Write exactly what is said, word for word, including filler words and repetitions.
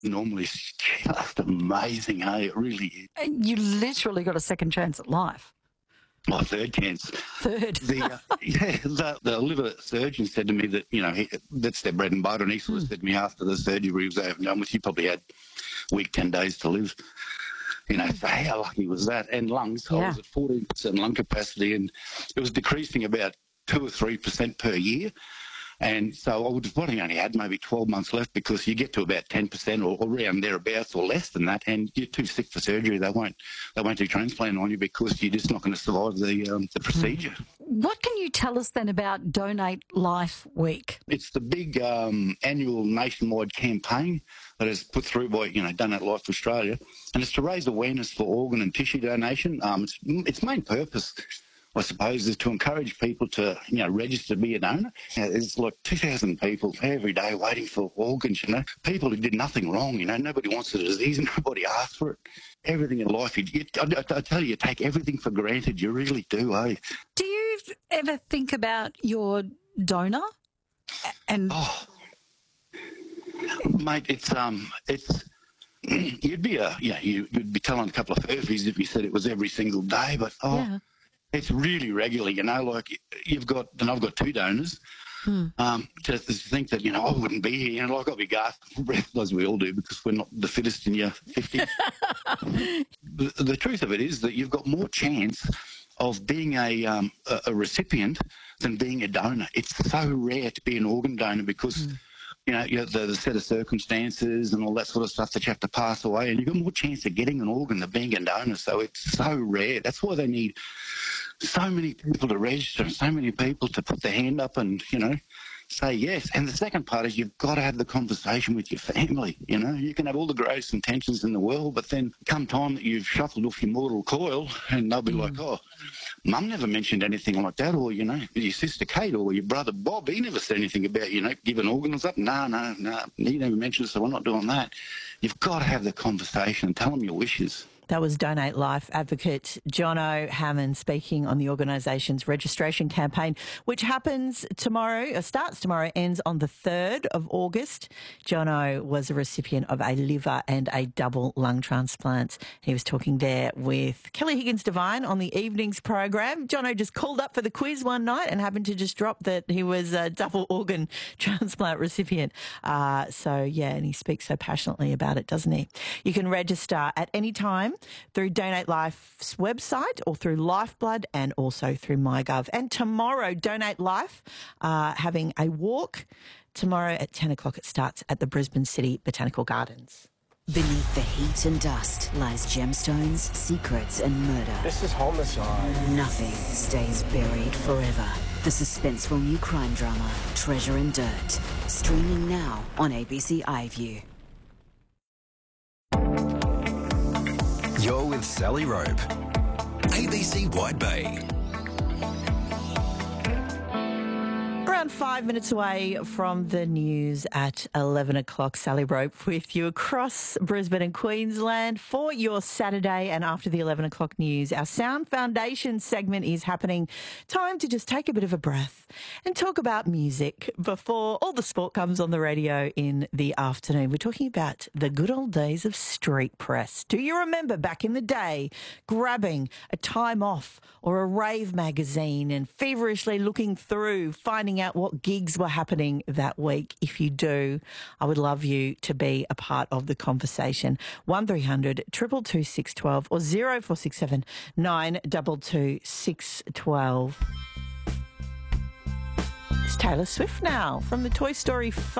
normally is just amazing, hey? It really is. And you literally got a second chance at life. My third chance. Third. The, uh, yeah, the, the liver surgeon said to me that, you know, he, that's their bread and butter. And he sort of said to me after the surgery was over and done with, you probably had a week, ten days to live. You know, so how lucky was that? And lungs, Yeah. I was at fourteen percent lung capacity, and it was decreasing about two or three percent per year. And so I would have probably only had maybe twelve months left, because you get to about ten percent or, or around thereabouts or less than that, and you're too sick for surgery. They won't they won't do transplant on you because you're just not going to survive the um, the procedure. What can you tell us then about Donate Life Week? It's the big um, annual nationwide campaign that is put through by, you know, Donate Life Australia, and it's to raise awareness for organ and tissue donation. Um, its, its main purpose, I suppose, is to encourage people to, you know, register to be a donor. You know, there's like two thousand people every day waiting for organs, you know. People who did nothing wrong, you know. Nobody wants the disease, nobody asked for it. Everything in life, you, you, I, I tell you, you take everything for granted. You really do, eh? Do you ever think about your donor? And Oh, mate, it's, um, it's, you'd be a, yeah, you, you'd be telling a couple of furfies if you said it was every single day, but, oh, yeah. it's really regular, you know, like you've got, and I've got two donors. Hmm. Um, to, to think that, you know, I wouldn't be here, you know, like I'll be gasping for breath, as we all do, because we're not the fittest in your fifties. the, the truth of it is that you've got more chance of being a, um, a, a recipient than being a donor. It's so rare to be an organ donor because, Hmm. you know, you have the, the set of circumstances and all that sort of stuff that you have to pass away, and you've got more chance of getting an organ than being a donor. So it's so rare. That's why they need so many people to register and so many people to put their hand up and, you know, say yes. And the second part is you've got to have the conversation with your family. You know, you can have all the greatest intentions in the world, but then come time that you've shuffled off your mortal coil, and they'll be like, oh, Mum never mentioned anything like that, or, you know, your sister Kate or your brother Bob, he never said anything about, you know, giving organs up. No, no, no, he never mentioned it, so we're not doing that. You've got to have the conversation and tell them your wishes. That was Donate Life advocate Jono Hammond speaking on the organisation's registration campaign, which happens tomorrow, or starts tomorrow, ends on the third of August. Jono was a recipient of a liver and a double lung transplant. He was talking there with Kelly Higgins-Devine on the evenings program. Jono just called up for the quiz one night and happened to just drop that he was a double organ transplant recipient. Uh, so, yeah, and he speaks so passionately about it, doesn't he? You can register at any time through Donate Life's website or through Lifeblood and also through MyGov. And tomorrow, Donate Life uh, having a walk. Tomorrow at ten o'clock it starts at the Brisbane City Botanical Gardens. Beneath the heat and dust lies gemstones, secrets and murder. This is homicide. Nothing stays buried forever. The suspenseful new crime drama, Treasure and Dirt. Streaming now on A B C iView. You're with Sally Rope, A B C Wide Bay. Around five minutes away from the news at eleven o'clock, Sally Rope with you across Brisbane and Queensland for your Saturday. And after the eleven o'clock news, our Sound Foundation segment is happening. Time to just take a bit of a breath and talk about music before all the sport comes on the radio in the afternoon. We're talking about the good old days of street press. Do you remember back in the day grabbing a Time Off or a rave magazine and feverishly looking through, finding out what gigs were happening that week? If you do, I would love you to be a part of the conversation. one three hundred two two two six one two or zero four six seven nine two two six one two. It's Taylor Swift now from the Toy Story five